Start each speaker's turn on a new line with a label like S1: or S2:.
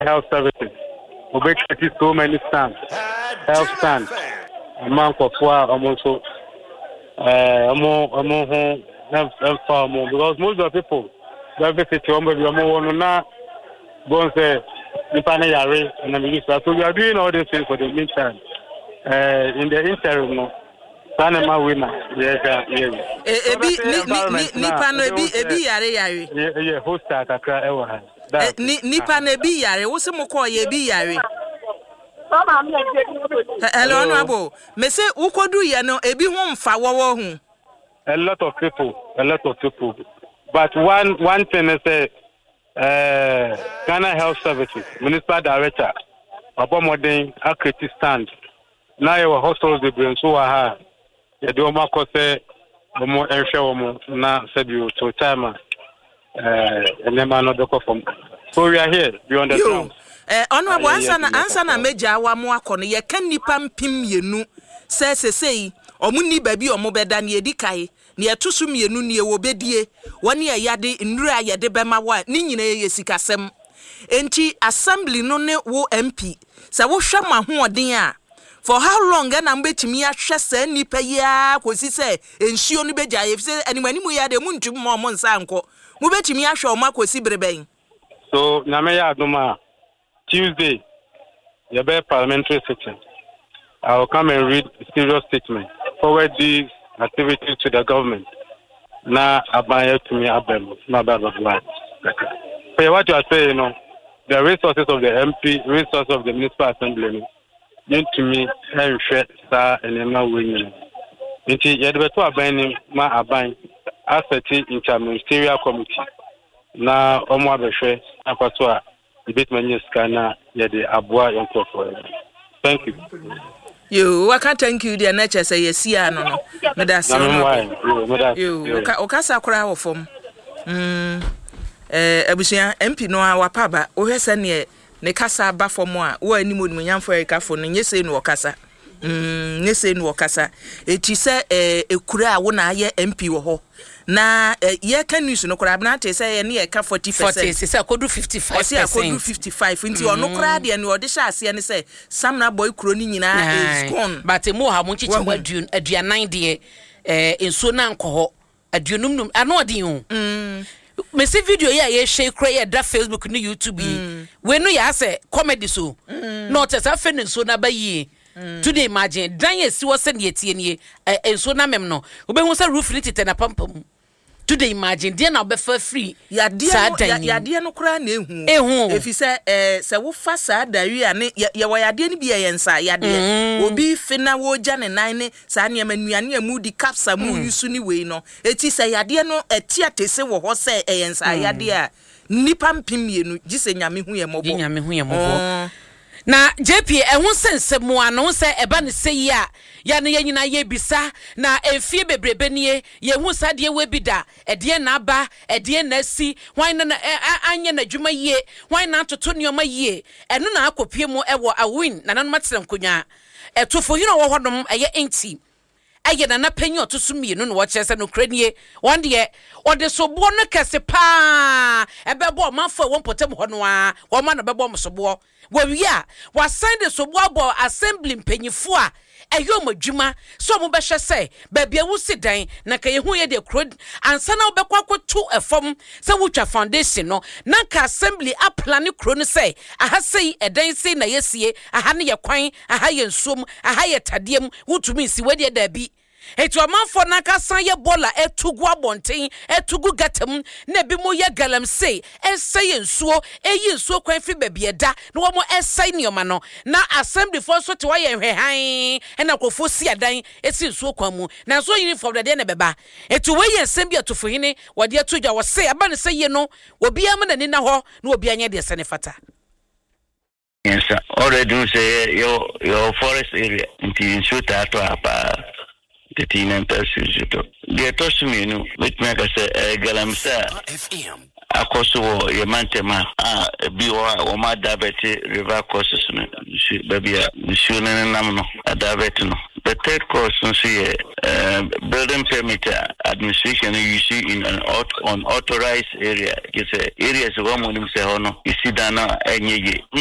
S1: health services. We create so many stands, health stands. Among of almost because most of the people that visit not go and say so we are doing all these things for the meantime. In the interim, no. Panama winner,
S2: ebi yare.
S1: Host Accra ewa.
S2: Nipa na ebi yare. Wo se mo call ye ebi yare. Hello, honorable. Me say wo kodu ye no ebi ho mfa wowo hu.
S1: A lot of people. But one thing is Ghana Health Services, Municipal Director, Abomodin, Akriti stand. Now you hospitals the brain so aha. You do ma ko say mo ehwe mo na sabi to time and man no doko from. So we are here. You understand?
S2: Honorable answer na meja wa mo akọ ye kan nipa mpim yenu sei omuni baby omo beda na edikai na etosu mienu na ewo bedie woni yade nnura yade bema wa ni nyina ye sikasem enti assembly no ne wo MP se wo hwa mahoɔden a for how long na mbetimi ahwɛ sa nipa ya kosi se ensuo no beja ye se animani mu ya de mu ntum mo nsa anko mu betimi ahwɛ o makosi breben.
S1: So na me ya adoma Tuesday your parliamentary sitting. I will come and read a serious statement. Forward these activities to the government. Now, abaya to me, abem, not bad of life. So what you are saying, the resources of the MP, resources of the municipal assembly, need to me, and share, sir, and now winning. Until you had to abandon my abine, as a interministerial committee. Now, Omwa Beshe, Apatoa, the Bitmania Scanner, Yadi Abua, and Profor. Thank you.
S2: You, I can't thank you, dear nature, say yes, yeah, no, Madame. You, Okasa crowd from Abusia, MP no our papa, or has any Necasa Baffomoa, or any moon when young for a caffon, and yes, in Wakasa. Yes, in Wakasa. It is a cura, one eye MP or na ye can use no crabnate say any a 40%. Say I could do 55%. I could do 55. Into or no crad and your dishes and say some na boy crony is gone. But a more how much you a dear 90 in so nanko a dunum. I know the me see video ye share cray that Facebook ni YouTube. When we say comedy so not as a friend so na by today imagine Daniel si was send yet ye and so na memno. Ube who say roof lit and a pump. Today imagine dear now be for free. Ya dear no cry ne hu. If you say wo fa sa da wi ane ya wa ya dear ni bia yensa ya dear. Obi fina wo jane nine sa ne manuane amu di capsa mu yusu ni we no. Eti say ya dear no eti atese wo ho say yensa ya dear. Nipa mpim yenu gise nyame hu ye mobo. Nyame hu ye mobo. Na JP ehun sense mu ano se eba ne sei a ya ne yanyina ye bisa na efie bebrebe nie ye hu sade we bida ede na aba ede na si hwan na anye na dwuma yie hwan na atoto nioma yie eno na akopie mu ewo awin na nanom atrem konwa etofo hino wo hodom eye enti aye na panyi otoso mienu no wo kyerese no kranie won de ode sobo no kese pa ebebo manfo won potem ho no a wo ma na bebo msobo we are was send so bobo assembly mpanyifo a eyo madwuma so mo behwe se babia wo sidan na ka yehu ye de kro ansa na obekwa akoto efom se wutwa foundation no na ka assembly aplan kro no se aha sei edan sei na yesie aha ne ye kwan aha ye nsom aha ye tadiem wutumi si we de da bi etu amanfo na ka san ye bola etugu abonten etugu gatam na bi mo ye galam sei ensey nsuo eyi nsuo kwan fi babieda na wo mo ensey nioma no na assembly for so te wa ye hwehan na kofo si adan esi nsuo kwan mu na so uniform de na beba etu we ye nsem bi atofo hene wo de atugya wo sei aba ne sei ye no obi am na ni na ho na obi anya de sene fata.
S3: Yes, already say your forest area in Suta to apa the teen and pursuit. The Tosumino, which make us a galamsa FM. Akoso Yamantema, Biwa, Oma Dabete, River Courses, baby, Shuna Namno, a Dabetino, The third course is building permit administration you see in an unauthorized area. It's areas where you see that